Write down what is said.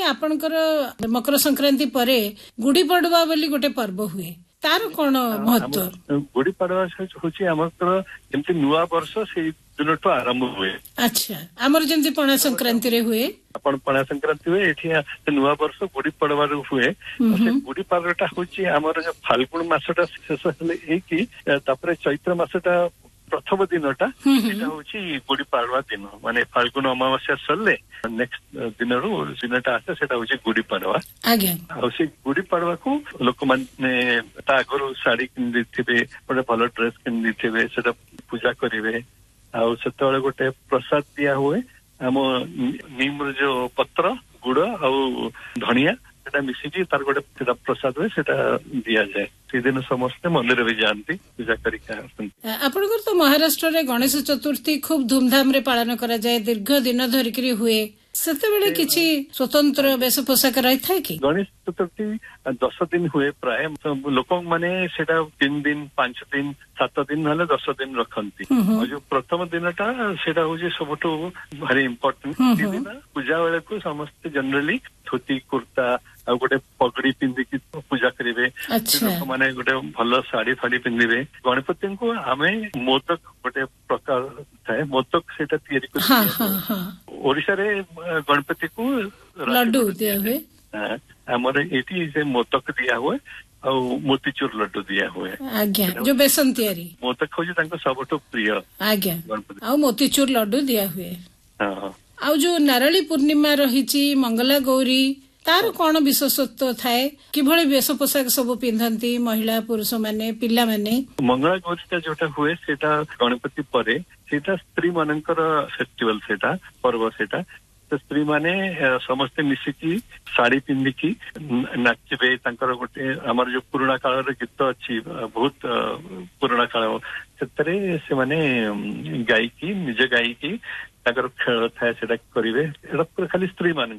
आपणकर मकर संक्रांति परे गुड़ी पड़वा बोली गोटे पर्व हुए तार कौन महत्व गुड़ी पड़वा होची हमर जेमति नुआ वर्ष से दिनटो आरंभ हुए। अच्छा हमर जेमति पणा संक्रांति रे हुए आपण पणा संक्रांति हुए एठी नुआ वर्ष गुड़ी पड़वा रे हुए। से गुड़ी पड़वाटा होची हमर जो फाल्गुन मासटा शेष हले ए की तापरे चैत्र मासटा प्रथम दिनटा एटा होची गुड़ी पड़वा दिन माने फाल्गुन अमावास्या सरले नेक्स्ट दिनटा आसे सेटा होची गुड़ी पड़वा। आगे आ से गुड़ी पड़वा को लोक माने ता आगरो साड़ी किन दिथिबे गोटे भलो ड्रेस किन दिथिबे सेटा पूजा करिवे आ सेतळे गोटे प्रसाद दिया हुए हम नीम जो पत्र गुड़ आ धनिया सेटा मिसिकी तार गोटे सेटा प्रसाद हुए सेटा दिया जाए। से दिन समस्त मंदिर भी जाती पूजा करिका। आपनकर तो महाराष्ट्र रे गणेश चतुर्थी खूब धूमधाम रे पालन करा जाए दीर्घ दिन धरिकरी हुए सेते बेले किछि स्वतंत्र वेश पोशाक रही था कि गणेश चतुर्थी 10 दिन हुए प्राय लोक माने सेटा 3 दिन 5 दिन 7 दिन ना 10 दिन रखती और जो प्रथम दिनटा सेटा होजे सबटो भारी इंपोर्टेंट दिन पूजा बेले को समस्त जनरली धोती कुर्ता आ गोटे पगड़ी पिंदी की पूजा करिवे। लोक माने गोटे भलो साड़ी फाड़ी पिंदिबे गणपति को आमे मोदक गोटे प्रकार थाए मोदक सेटा तयारी कर ओडिसा रे गणपति को लड्डू दिया हुए हमर एटी से मोदक दिया हुए और मोतीचूर लड्डू दिया हुए। आज्ञा जो बेसन तयारी मोदक होजे तांको सबटो प्रिय आज्ञा गणपति आ मोतीचूर लड्डू दिया हुए। हां आ जो नारळी पूर्णिमा रहिची मंगला गौरी तार कौन विशेषत्व थाए किभଳି वेश पोशाक सब पिंधंती महिला पुरुष माने पिल्ला माने मंगला गौरीटा जोटा हुए सेटा गणपति परे सेटा स्त्री मानकर फेस्टिवल सेटा पर्व सेटा स्त्री माने समस्त मिसिकी साड़ी पिंधिकी नाचबे तांकर गोटे हमर जो पुराना काल रे गीत अछि बहुत पुराना काल सेतरे से माने गायकी निज गायकी ताकर खेल थाए सेटा करिवे एटा खाली स्त्री मान